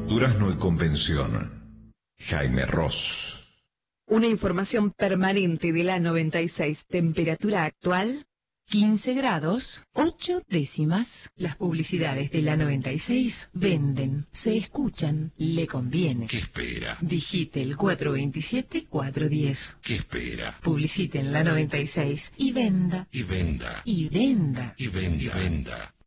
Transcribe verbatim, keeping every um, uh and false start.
Durazno y Convención. Jaime Ross. Una información permanente de la noventa y seis. Temperatura actual quince grados, ocho décimas. Las publicidades de la noventa y seis venden, se escuchan, le conviene. ¿Qué espera? Digite el cuatro veintisiete, cuatro diez. ¿Qué espera? Publicite en la noventa y seis y venda. Y venda. Y venda. Y venda. Y venda.